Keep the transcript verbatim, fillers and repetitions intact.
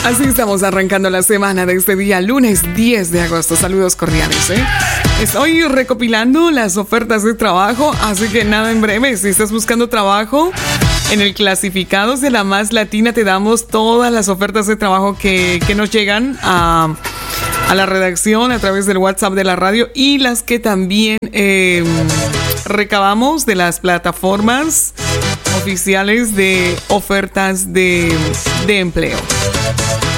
Así estamos arrancando la semana de este día, lunes diez de agosto. Saludos cordiales, ¿eh? Estoy recopilando las ofertas de trabajo, así que nada, en breve, si estás buscando trabajo, en el Clasificados de la Más Latina te damos todas las ofertas de trabajo que, que nos llegan a, a la redacción a través del WhatsApp de la radio y las que también eh, recabamos de las plataformas oficiales de ofertas de, de empleo.